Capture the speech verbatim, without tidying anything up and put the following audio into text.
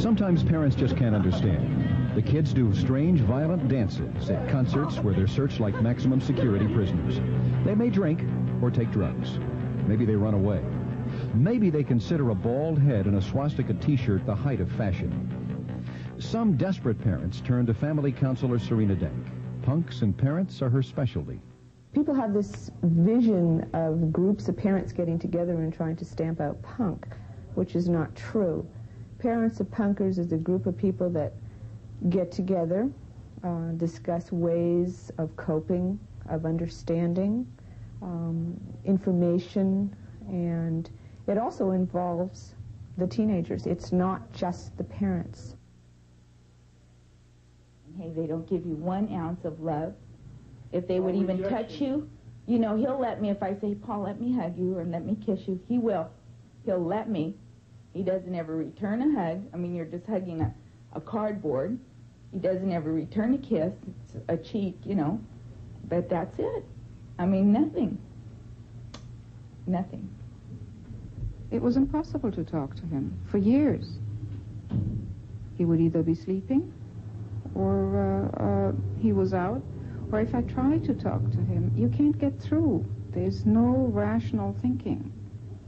Sometimes parents just can't understand. The kids do strange, violent dances at concerts where they're searched like maximum security prisoners. They may drink or take drugs. Maybe they run away. Maybe they consider a bald head and a swastika t-shirt the height of fashion. Some desperate parents turn to family counselor Serena Denk. Punks and parents are her specialty. People have this vision of groups of parents getting together and trying to stamp out punk, which is not true. Parents of punkers is a group of people that get together, uh, discuss ways of coping, of understanding, um, information, and it also involves the teenagers. It's not just the parents. Hey, they don't give you one ounce of love. If they would even touch you, you know, he'll let me. If I say, Paul, let me hug you or let me kiss you, he will. He'll let me. He doesn't ever return a hug. I mean, you're just hugging a, a cardboard. He doesn't ever return a kiss. It's a cheek, you know. But that's it. I mean, nothing. Nothing. It was impossible to talk to him for years. He would either be sleeping or uh, uh, he was out, or if I tried to talk to him, you can't get through. There's no rational thinking.